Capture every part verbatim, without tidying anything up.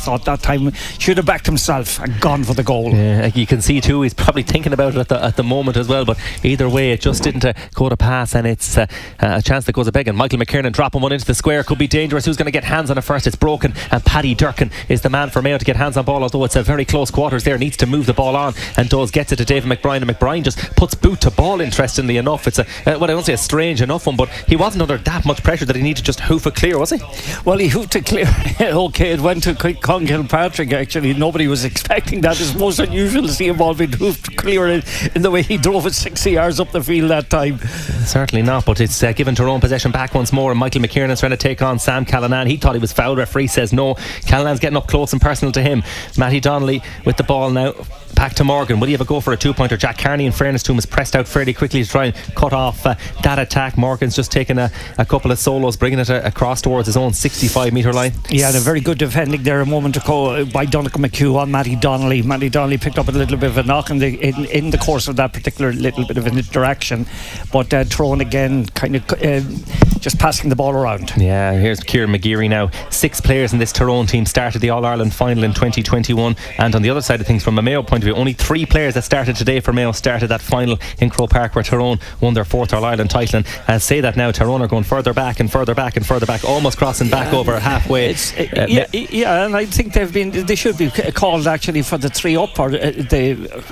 thought that time should have backed himself and gone for the goal. Yeah, you can see too he's probably thinking about it at the, at the moment as well, but either way it just didn't uh, go to pass, and it's uh, a chance that goes a begging. Michael McKiernan dropping one into the square, could be dangerous. Who's going to get hands on it first? It's broken, and Paddy Durkin is the man for Mayo to get hands on ball, although it's a very close quarters there. Needs to move the ball on, and does. Gets it to David McBride, and McBride just puts boot to ball, interestingly enough. It's a uh, well, I don't say a strange enough one, but he wasn't under that much pressure that he needed to just hoof it clear, was he? Well, he hoofed it clear. Okay, it went to Con Kilpatrick. Actually, nobody was expecting that. It's most unusual to see a ball being hoofed clear in, in the way he drove it sixty yards up the field that time. Certainly not, but it's uh, given Tyrone possession back once more, and Michael McKiernan's trying to take on Sam Callanan. He thought he was foul. Referee says no. Callanan's getting up close and personal to him. Matty Donnelly with the ball now. Back to Morgan. Will he have a go for a two-pointer? Jack Carney, in fairness to him, has pressed out fairly quickly to try and cut off uh, that attack. Morgan's just taken a, a couple of solos, bringing it a, across towards his own sixty-five metre line. Yeah, and a very good defending there a moment ago by Donnacha McHugh on Matty Donnelly. Matty Donnelly picked up a little bit of a knock in the, in, in the course of that particular little bit of an interaction, but uh, Tyrone again kind of uh, just passing the ball around. Yeah, here's Kieran McGeary now. Six players in this Tyrone team started the All-Ireland final in twenty twenty-one, and on the other side of things, from a Mayo point of view, only three players that started today for Mayo started that final in Croke Park where Tyrone won their fourth All-Ireland title. And I say that now, Tyrone are going further back and further back and further back, almost crossing back yeah, over halfway. Uh, yeah, yeah, and I think they've been they should be called actually for the three up, or uh, they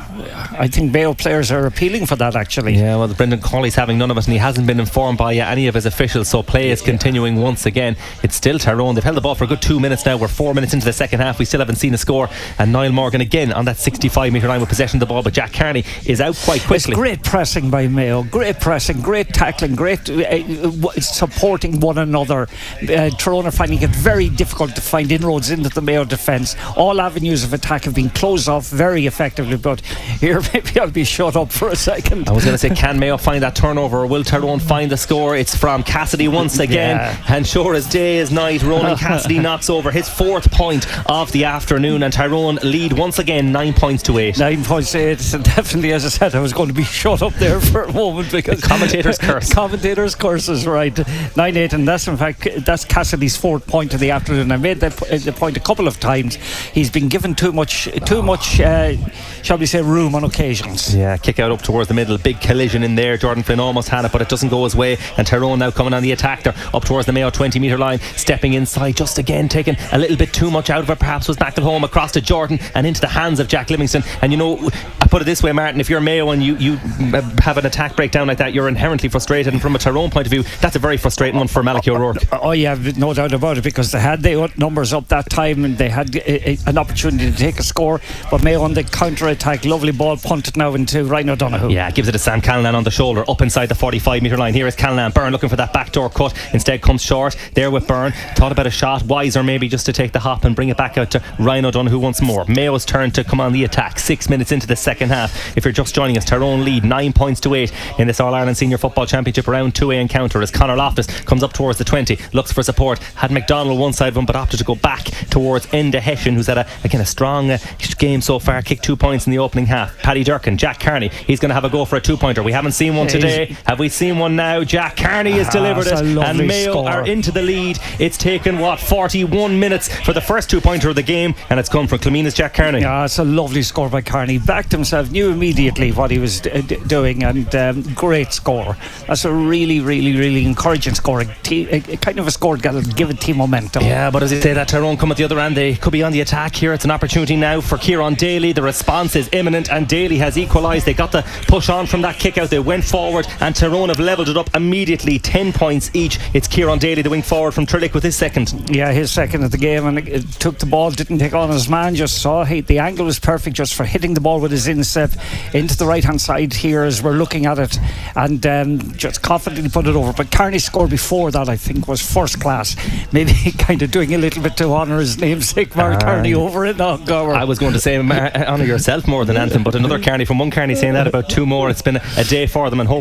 I think Mayo players are appealing for that actually. Yeah, well, Brendan Cawley's having none of it, and he hasn't been informed by uh, any of his officials, so play is continuing once again. It's still Tyrone. They've held the ball for a good two minutes now. We're four minutes into the second half. We still haven't seen a score, and Niall Morgan again on that sixty-five metre line with possession of the ball, but Jack Carney is out quite quickly. It's great pressing by Mayo, great pressing, great tackling, great uh, supporting one another. uh, Tyrone are finding it very difficult to find inroads into the Mayo defence. All avenues of attack have been closed off very effectively, but here maybe I'll be shut up for a second. I was going to say, can Mayo find that turnover, or will Tyrone find the score? It's from Cassidy once again, yeah. And sure as day is night, Ronan Cassidy knocks over his fourth point of the afternoon, and Tyrone lead once again nine points to eight. Nine points to eight, and definitely, as I said, I was going to be shut up there for a moment because the commentator's curse. Commentator's curse is right. nine eight, and that's in fact that's Cassidy's fourth point of the afternoon. I made that the point a couple of times. He's been given too much, too much, uh, shall we say, room on occasions. Yeah, kick out up towards the middle, big collision in there. Jordan Flynn almost had it, but it doesn't go his way. And Tyrone now coming on the attack. They're up towards the Mayo twenty metre line, stepping inside, just again taking a little bit too much out of it. Perhaps was back at home across to Jordan and into the hands of Jack Livingston. And you know, I put it this way, Martin, if you're Mayo and you, you have an attack breakdown like that, you're inherently frustrated, and from a Tyrone point of view, that's a very frustrating one for Malachy O'Rourke. Oh yeah, no doubt about it, because they had their numbers up that time and they had a, a, an opportunity to take a score, but Mayo on the counter attack, lovely ball punted now into Ryan O'Donoghue. Yeah, gives it to Sam Callanan on the shoulder, up inside the forty-five metre line. Here is Callanan. Byrne looking for that backdoor cut, instead comes short there with Byrne. Thought about a shot, wiser maybe just to take the hop and bring it back out to Ryan O'Donoghue once more. Mayo's turn to come on the attack, six minutes into the second half. If you're just joining us, Tyrone lead nine points to eight in this All-Ireland Senior Football Championship round two A encounter as Conor Loftus comes up towards the twenty, looks for support, had McDonald one side of him but opted to go back towards Enda Hession, who's had a, again a strong uh, game so far, kicked two points in the opening half. Paddy Durkin, Jack Carney, he's going to have a go for a two-pointer. We haven't seen one today. Have we seen one now? Jack Carney has ah, delivered it, and Mayo score. are into the lead. It's taken what, forty-one minutes for the first two-pointer of the game, and it's come from Clemena's Jack Carney. Yeah, it's a lovely score by Carney. Backed himself, knew immediately what he was d- d- doing, and um, great score. That's a really, really, really encouraging score. A, te- a, a kind of a score that'll give a team momentum. Yeah, but as you say, that Tyrone come at the other end, they could be on the attack here. It's an opportunity now for Kieran Daly. The response is imminent, and Daly has equalised. They got the push on from that kick out. They went forward, and Tyrone have levelled it up immediately. ten points each. It's Kieran Daly, the wing forward from Trillick, with his second. Yeah, his second of the game, and it took the ball, didn't take on his man, just saw he, the angle was perfect just for hitting the ball with his instep into the right hand side here as we're looking at it, and um, just confidently put it over. But Carney's score before that, I think, was first class. Maybe kind of doing a little bit to honour his namesake, Mark uh, Carney, over it. Oh, I was going to say honour yourself more than anything, but another Carney from one Carney saying that about two more. It's been a day for them, and hopefully it's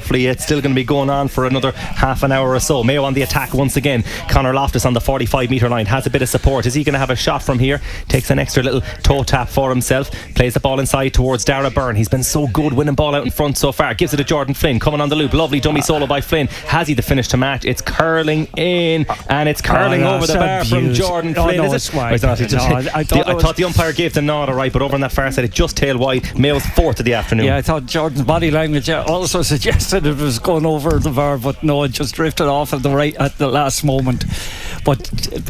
It's still going to be going on for another half an hour or so. Mayo on the attack once again. Connor Loftus on the forty-five metre line, has a bit of support. Is he going to have a shot from here? Takes an extra little toe tap for himself. Plays the ball inside towards Dara Byrne. He's been so good winning ball out in front so far. Gives it to Jordan Flynn, coming on the loop. Lovely dummy solo by Flynn. Has he the finish to match? It's curling in, and it's curling oh, over the bar abuse. from Jordan Flynn. Oh, no, is it? Wide. No, just, no, I, I, thought, the, I thought the umpire gave the nod, alright, but over on that far side, it just tailed wide. Mayo's fourth of the afternoon. Yeah, I thought Jordan's body language also suggested it was going over the bar, but no, it just drifted off at the right at the last moment. But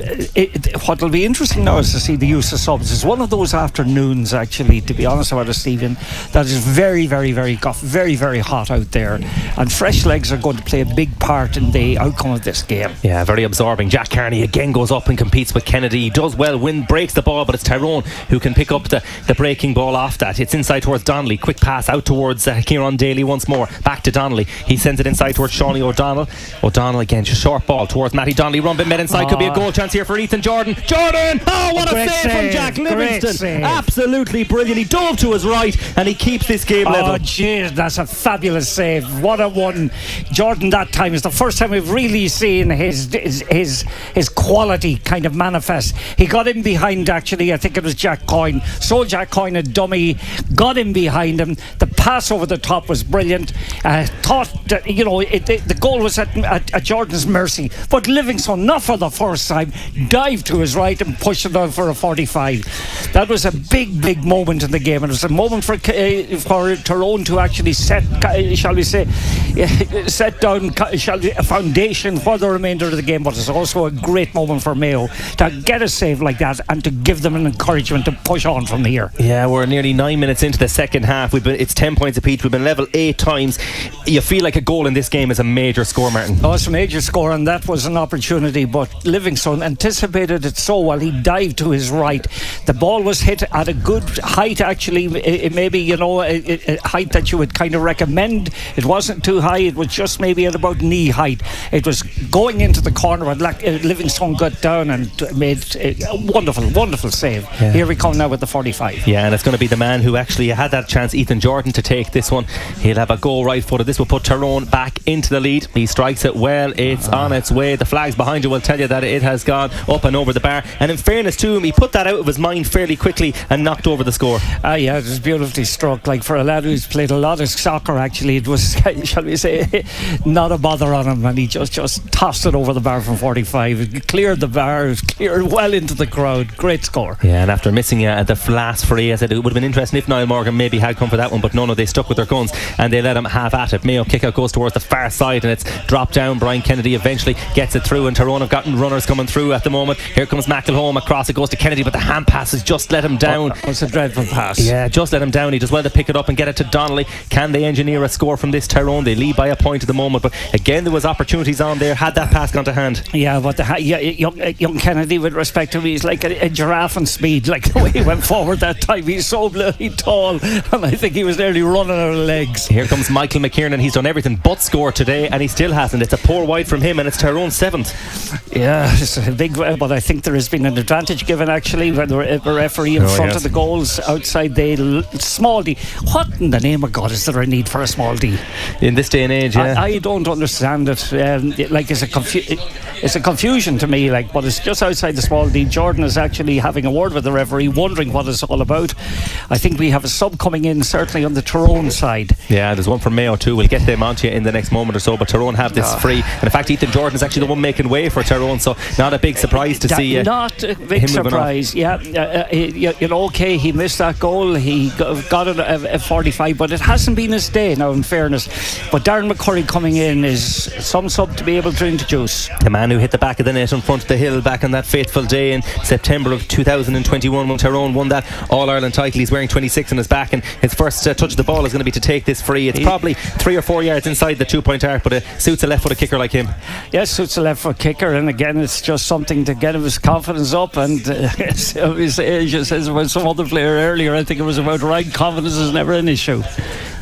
it, it, what will be interesting now is to see the use of subs. It's one of those afternoons, actually, to be honest about it, Stephen, that is very, very, very guff, very, very hot out there, and fresh legs are going to play a big part in the outcome of this game. Yeah, very absorbing. Jack Carney again goes up and competes with Kennedy. He does well, win, breaks the ball, but it's Tyrone who can pick up the, the breaking ball off that. It's inside towards Donnelly. Quick pass out towards uh, Kieran Daly once more. Back to Donnelly. He sends it inside towards Shawnee O'Donnell. O'Donnell again, just short ball towards Matty Donnelly. Run bit met inside. Oh. Could be a goal chance here for Ethan Jordan. Jordan! Oh, what a, a save, save from Jack Livingston. Absolutely brilliant. He dove to his right and he keeps this game level. Oh, jeez, that's a fabulous save. What a one. Jordan that time is the first time we've really seen his his his, his quality kind of manifest. He got in behind, actually, I think it was Jack Coyne. So Jack Coyne, a dummy, got in behind him. The pass over the top was brilliant. Uh, thought that, you know, it, it, the goal was at, at, at Jordan's mercy, but Livingston, not for the first time, dived to his right and pushed it out for a forty-five. That was a big, big moment in the game, and it was a moment for uh, for Tyrone to actually set, uh, shall we say, uh, set down shall we, a foundation for the remainder of the game. But it's also a great moment for Mayo to get a save like that and to give them an encouragement to push on from here. Yeah, we're nearly nine minutes into the second half. We've been, it's ten points apiece. We've been level eight times. You feel like a goal in this game is a major score, Martin. Oh, it's a major score, and that was an opportunity, but Livingston anticipated it so well. He dived to his right. The ball was hit at a good height, actually. It, it maybe, you know, a, a height that you would kind of recommend. It wasn't too high. It was just maybe at about knee height. It was going into the corner, and Livingston got down and made a wonderful, wonderful save. Yeah. Here we come now with the forty-five. Yeah, and it's going to be the man who actually had that chance, Ethan Jordan, to take this one. He'll have a goal right footed. This will put Tyrone back into the lead. He strikes it well. It's uh. on its way. The flags behind you will tell you that it has gone up and over the bar. And in fairness to him, he put that out of his mind fairly quickly and knocked over the score. Ah, yeah, it was beautifully struck. Like, for a lad who's played a lot of soccer, actually, it was, shall we say, not a bother on him, and he just just tossed it over the bar from forty-five. It cleared the bar, it cleared well into the crowd. Great score. Yeah, and after missing uh, the last free, I said it would have been interesting if Niall Morgan maybe had come for that one, but no, no, they stuck with their guns and they let him have at it. Mayo kick out goes towards the far side and it's dropped down. Brian Kennedy eventually gets it through, and Tyrone have gotten runners coming through at the moment. Here comes McElhone across, it goes to Kennedy, but the hand pass has just let him down. Oh, it's a dreadful pass. Yeah, just let him down. He does well to pick it up and get it to Donnelly. Can they engineer a score from this Tyrone? They lead by a point at the moment, but again there was opportunities on there had that pass gone to hand. Yeah, but the, yeah, young, young Kennedy, with respect to him, he's like a, a giraffe in speed, like the way he went forward that time. He's so bloody tall, and I think he was nearly running out of legs. Here comes Michael McKiernan. He's done everything but score today, and he still hasn't. It's a poor wide from him, and it's Tyrone seventh. Yeah, it's a big, but I think there has been an advantage given, actually, when the referee in oh, front yes. of the goals outside the small D. What in the name of God is there a need for a small D in this day and age? Yeah. I, I don't understand it. Um, it like it's a confu- it's a confusion to me. Like, but it's just outside the small D. Jordan is actually having a word with the referee, wondering what it's all about. I think we have a sub coming in, certainly on the Tyrone side. Yeah, there's one from Mayo too. We'll get them onto you in the next moment or so. But Tyrone have this oh. free, and in fact, Ethan Jordan is actually the one making way for Tyrone. So not a big surprise to that, see. Uh, not a big surprise. Yeah, uh, uh, you, you know, okay, he missed that goal. He got, got it at forty-five, but it hasn't been his day now, in fairness. But Darren McCurry coming in is some sub to be able to introduce. The man who hit the back of the net in front of the hill back on that fateful day in September of two thousand twenty-one when Tyrone won that All-Ireland title. He's wearing twenty-six on his back, and his first uh, touch of the ball is going to be to take this free. It's he, probably three or four yards inside the two-point arc, but it suits a left-footed kicker like him. Yes, suits a left-foot kicker, and again, it's just something to get his confidence up. And uh, as you said, when some other player earlier, I think it was about right confidence is never an issue.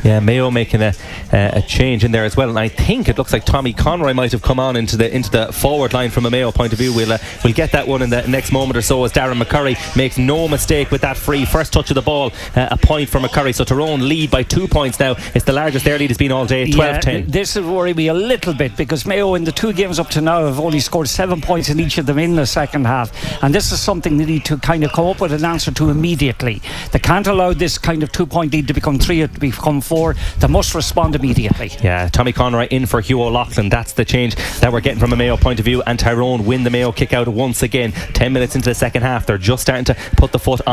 Yeah, Mayo making a, uh, a change in there as well, and I think it looks like Tommy Conroy might have come on into the into the forward line from a Mayo point of view. We'll uh, we'll get that one in the next moment or so, as Darren McCurry makes no mistake with that free first touch of the ball. Uh, a point for McCurry, so Tyrone lead by two points now. It's the largest their lead has been all day, twelve ten. Yeah, this will worry me a little bit, because Mayo in the two games up to now have only scored seven points in each of them in the second half, and this is something they need to kind of come up with an answer to immediately. They can't allow this kind of two point lead to become three or to become four. They must respond immediately. Yeah, Tommy Conroy in for Hugh O'Loughlin. That's the change that we're getting from a Mayo point of view, and Tyrone win the Mayo kick out once again. ten minutes into the second half, they're just starting to put the foot on